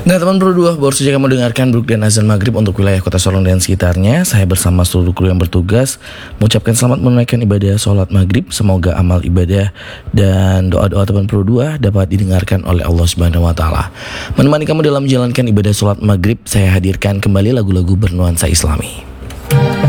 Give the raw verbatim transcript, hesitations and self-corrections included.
Nah teman Pro dua, baru saja kamu dengarkan Bruk dan azan maghrib untuk wilayah kota Sorong dan sekitarnya. Saya bersama seluruh kru yang bertugas mengucapkan selamat menunaikan ibadah sholat maghrib. Semoga amal ibadah dan doa-doa teman Pro dua dapat didengarkan oleh Allah Subhanahu Wa Taala. Menemani kamu dalam menjalankan ibadah sholat maghrib, saya hadirkan kembali lagu-lagu bernuansa Islami.